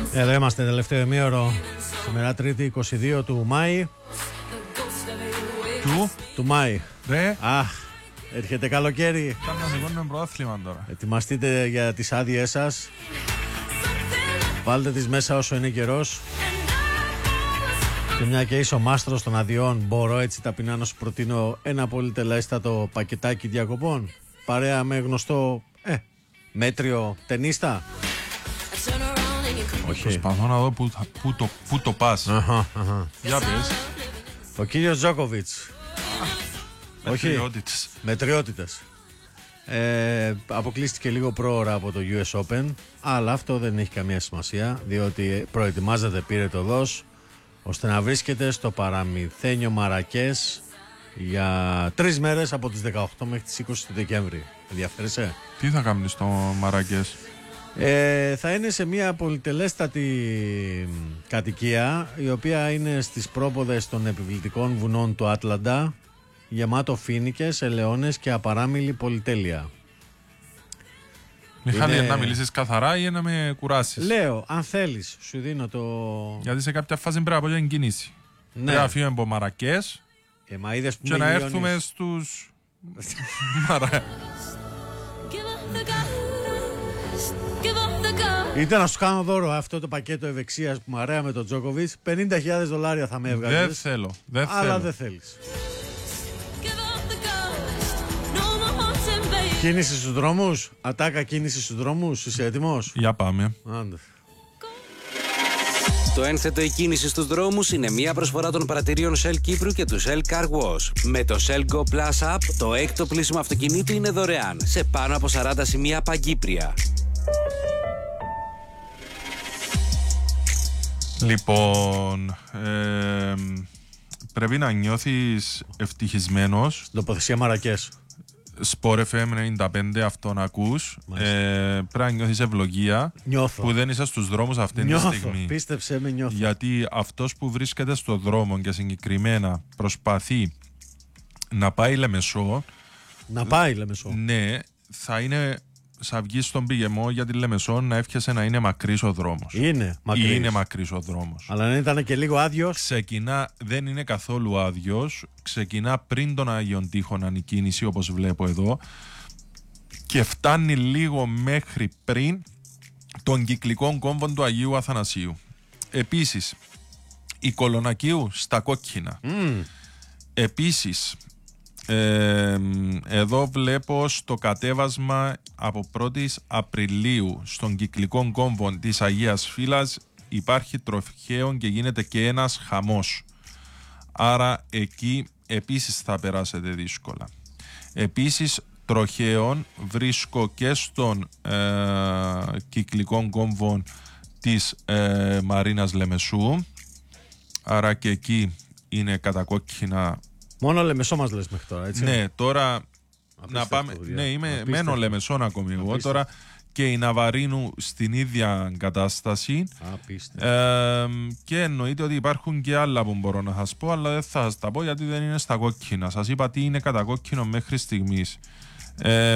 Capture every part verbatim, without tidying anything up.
Εδώ είμαστε τελευταίο ημίωρο. Σήμερα Τρίτη είκοσι δύο του Μάη. Του, του Μάη. Ρε. Αχ, έρχεται καλοκαίρι. Κάνε να σηκώνουμε πρωτάθλημα τώρα. Ετοιμαστείτε για τις άδειές σας. Βάλτε τις μέσα όσο είναι καιρός. Και μια και είσαι ο μάστρος των αδειών, μπορώ έτσι ταπεινά να σου προτείνω ένα πολύ τελέστατο πακετάκι διακοπών. Παρέα με γνωστό ε, μέτριο ταινίστα. Όχι. Προσπαθώ να δω που, που, το, που το πας. Αχα, αχα. Για πες. Ο κύριος Τζόκοβιτς. Όχι, μετριότητες. Ε, αποκλείστηκε λίγο πρόωρα από το γιου ες Open, αλλά αυτό δεν έχει καμία σημασία, διότι προετοιμάζεται, πήρε το δος, ώστε να βρίσκεται στο παραμυθένιο Μαρακές για τρεις μέρες από τις δεκαοκτώ μέχρι τις είκοσι του Δεκέμβρη. Ενδιαφέρεσαι? Τι θα κάνεις στο Μαρακές? Ε, θα είναι σε μια πολυτελέστατη κατοικία, η οποία είναι στις πρόποδες των επιβλητικών βουνών του Άτλαντα, γεμάτο φοίνικες, ελαιώνες και απαράμιλη πολυτέλεια. Μιχάλη, είναι... να μιλήσεις καθαρά ή να με κουράσεις? Λέω, αν θέλεις, σου δίνω το... Γιατί σε κάποια φάση πρέπει να πω για εγκίνηση. Ναι. Πρέπει να φύγουμε από Μαρακές ε, μα είδες που και να μιλιώνεις... έρθουμε στους... Μαρα... Είτε να σου κάνω δώρο αυτό το πακέτο ευεξίας που μαρέα με τον Τζόκοβιτς, πενήντα χιλιάδες δολάρια θα με έβγαζες. Δεν θέλω, δεν αλλά θέλω. δεν θέλεις. Κίνηση στους δρόμους, ατάκα κίνηση στους δρόμους, είσαι έτοιμος? Για πάμε. Άντε. Το ένθετο η κίνηση στους δρόμους είναι μια προσφορά των πρατηρίων Shell Κύπρου και του Shell Car Wash. Με το Shell Go Plus App, το έκτο πλήσιμο αυτοκινήτου είναι δωρεάν σε πάνω από σαράντα σημεία παγκύπρια. Λοιπόν, ε, πρέπει να νιώθεις ευτυχισμένος. Τοποθεσία Μαρακές. Sport εφ εμ ενενήντα πέντε, αυτόν ακούς. Ε, πρέπει να νιώθεις ευλογία. Νιώθω. Που δεν είσαι στους δρόμους αυτή νιώθω, τη στιγμή. Πίστεψε με, νιώθω. Γιατί αυτός που βρίσκεται στο δρόμο και συγκεκριμένα προσπαθεί να πάει Λεμεσό. Να πάει Λεμεσό. Ναι, θα είναι... Θα βγει στον πηγεμό για τη Λεμεσό να εύχεσαι να είναι μακρύς ο δρόμος. Είναι μακρύς. Είναι μακρύς ο δρόμος. Αλλά αν ήταν και λίγο άδειος. Ξεκινά, δεν είναι καθόλου άδειος. Ξεκινά πριν τον Άγιον Τείχονα η κίνηση, όπως βλέπω εδώ. Και φτάνει λίγο μέχρι πριν τον κυκλικό κόμβο του Αγίου Αθανασίου. Επίσης, η Κολονακίου στα κόκκινα. Mm. Επίσης, Ε, εδώ βλέπω στο κατέβασμα από πρώτη Απριλίου στον κυκλικό κόμβο της Αγίας Φύλας υπάρχει τροχαίο και γίνεται και ένας χαμός. Άρα εκεί επίσης θα περάσετε δύσκολα. Επίσης τροχαίων βρίσκω και στον ε, κυκλικό κόμβο της ε, Μαρίνας Λεμεσού. Άρα και εκεί είναι κατακόκκινα. Μόνο Λεμεσό μας λες μέχρι τώρα, έτσι? Ναι, τώρα απίστευτο, να πάμε. παιδιά. Ναι, είμαι, Απίστευτο. μένω Λεμεσόν ακόμη εγώ. Τώρα και η Ναβαρίνου στην ίδια κατάσταση. Ε, και εννοείται ότι υπάρχουν και άλλα που μπορώ να σας πω, αλλά δεν θα σας τα πω γιατί δεν είναι στα κόκκινα. Σας είπα τι είναι κατά κόκκινο μέχρι στιγμής. Ε,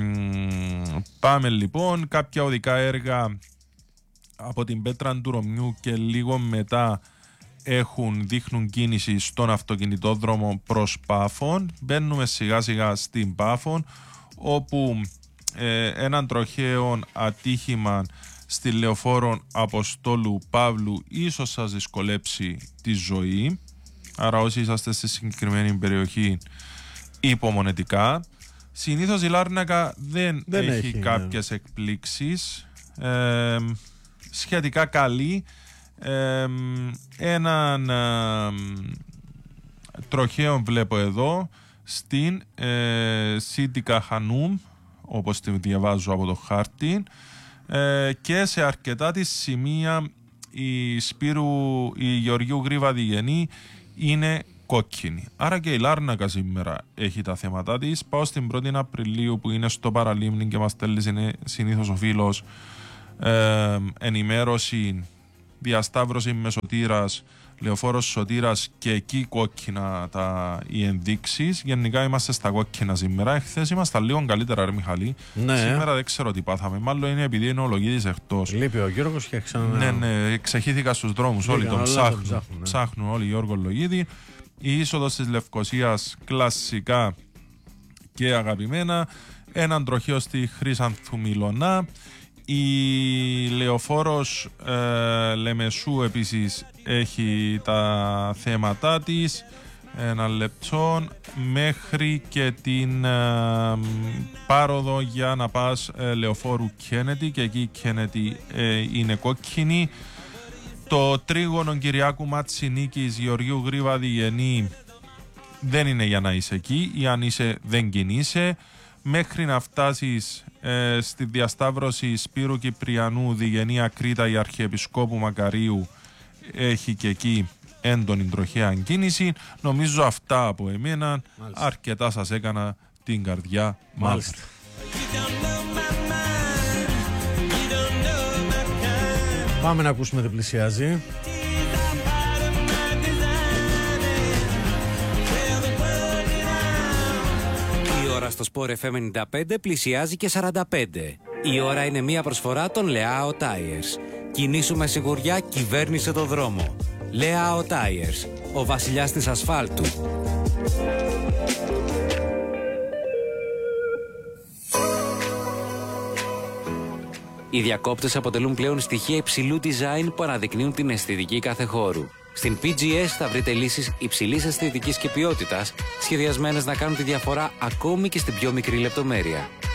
πάμε λοιπόν. Κάποια οδικά έργα από την Πέτρα του Ρωμιού και λίγο μετά έχουν, δείχνουν κίνηση στον αυτοκινητόδρομο προς Πάφων. Μπαίνουμε σιγά σιγά στην Πάφων, όπου ε, έναν τροχαίο ατύχημα στη λεωφόρο Αποστόλου Παύλου ίσως σας δυσκολέψει τη ζωή. Άρα όσοι είσαστε στη συγκεκριμένη περιοχή, υπομονετικά. Συνήθως η Λάρνακα δεν, δεν έχει, έχει κάποιες ναι. εκπλήξεις. Ε, σχετικά καλή. Ε, έναν ε, τροχαίο βλέπω εδώ στην ε, Σίτικα Χανούμ, όπως τη διαβάζω από το χάρτη, ε, και σε αρκετά τη σημεία η Σπύρου, η Γεωργίου Γρήβα Διγενή είναι κόκκινη. Άρα και η Λάρνακα σήμερα έχει τα θέματα της. Πάω στην πρώτη Απριλίου που είναι στο Παραλίμνη και μας στέλνει συνήθως ο φίλος, ε, ενημέρωση, διασταύρωση Μεσοτήρας Λεωφόρος Σωτήρας και εκεί κόκκινα τα, οι ενδείξεις. Γενικά είμαστε στα κόκκινα σήμερα. Εχθές ήμασταν λίγο καλύτερα, ρε Μιχαλή. Ναι. Σήμερα δεν ξέρω τι πάθαμε. Μάλλον είναι επειδή είναι ο Λογίδης εκτός. Λείπει ο Γιώργος και ξανά. Ναι, ναι, ξεχύθηκα στους δρόμους. Όλοι τον ψάχνουν. ψάχνουν, ναι. ψάχνουν όλοι Γιώργο Λογίδη. Η είσοδος της Λευκωσίας κλασικά και αγαπημένα. Έναν τροχαίο στη Χρύσανθου Μιλωνά. Η Λεωφόρος ε, Λεμεσού επίσης έχει τα θέματα της. Ένα λεπτό μέχρι και την ε, πάροδο για να πας ε, Λεωφόρου Κένετι, και εκεί η Κένετι ε, είναι κόκκινη. Το τρίγωνο Κυριάκου Ματσινίκης Γεωργίου Γρήβα Διγενή δεν είναι για να είσαι εκεί, ή αν είσαι δεν κινείσαι. Μέχρι να φτάσεις ε, στη διασταύρωση Σπύρου Κυπριανού Διγενή Κρήτα η Αρχιεπισκόπου Μακαρίου έχει και εκεί έντονη τροχαία κίνηση. Νομίζω αυτά από εμένα. Μάλιστα. Αρκετά σας έκανα την καρδιά. Μάλιστα. Πάμε να ακούσουμε τι πλησιάζει. Η ώρα στο Sport εφ εμ ενενήντα πέντε πλησιάζει και σαράντα πέντε. Η ώρα είναι μία προσφορά των Leao Tires. Κινήσου με σιγουριά, κυβέρνησε το δρόμο. Leao Tires, ο βασιλιάς της ασφάλτου. Οι διακόπτες αποτελούν πλέον στοιχεία υψηλού design που αναδεικνύουν την αισθητική κάθε χώρου. Στην πι τζι ες θα βρείτε λύσεις υψηλής αισθητικής και ποιότητας, σχεδιασμένες να κάνουν τη διαφορά ακόμη και στην πιο μικρή λεπτομέρεια.